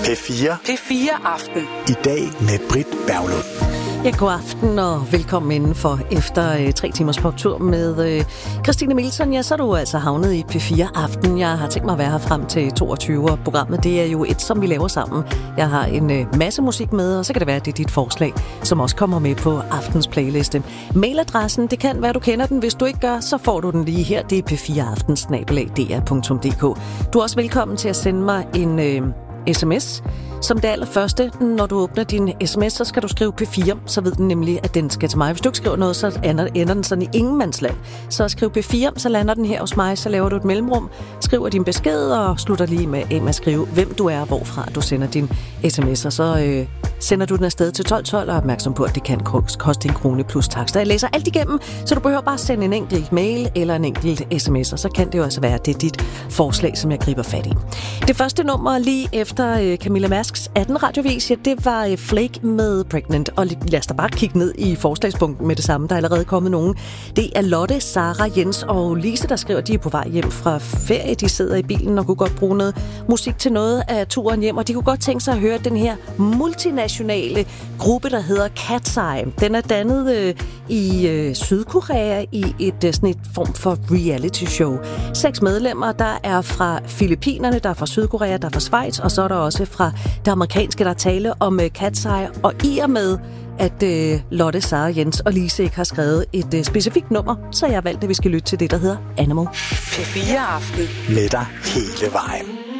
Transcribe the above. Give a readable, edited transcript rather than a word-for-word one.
P4. P4 Aften. I dag med Britt Berglund. Ja, god aften og velkommen indenfor. Efter 3 timers poptur med Christine Milton, ja, så er du altså havnet i P4 Aften. Jeg har tænkt mig at være her frem til 22, og programmet det er jo et, som vi laver sammen. Jeg har en masse musik med, og så kan det være, at det er dit forslag, som også kommer med på aftens playliste. Mailadressen, det kan være, du kender den. Hvis du ikke gør, så får du den lige her. Det er p4aften@dr.dk. Du er også velkommen til at sende mig en sms. Som det allerførste, når du åbner din sms, så skal du skrive P4, så ved den nemlig, at den skal til mig. Hvis du ikke skriver noget, så ender den sådan i ingenmandsland. Så skriv P4, så lander den her hos mig, så laver du et mellemrum, skriver din besked og slutter lige med at skrive, hvem du er og hvorfra du sender din sms. Og så sender du den afsted til 1212 og er opmærksom på, at det kan koste 1 krone plus takster. Jeg læser alt igennem, så du behøver bare sende en enkelt mail eller en enkelt sms, og så kan det jo altså være, at det er dit forslag, som jeg griber fat i. Det første nummer lige efter Camilla Masks 18 radiovis, ja, det var Flake med Pregnant. Og lad os da bare kigge ned i forslagspunkten med det samme. Der er allerede kommet nogen. Det er Lotte, Sara, Jens og Lise, der skriver, at de er på vej hjem fra ferie. De sidder i bilen og kunne godt bruge noget musik til noget af turen hjem. Og de kunne godt tænke sig at høre den her multinationale gruppe, der hedder Cat's Eye. Den er dannet i Sydkorea i sådan et form for reality show. 6 medlemmer, der er fra Filippinerne, der er fra Sydkorea, der er fra Schweiz, og så er der også fra det amerikanske, der tale om Cat's Eye. Og i og med, at Lotte, Sara, Jens og Lise ikke har skrevet et specifikt nummer, så jeg har valgt, at vi skal lytte til det, der hedder Animal. P4 Aften. Med dig hele vejen.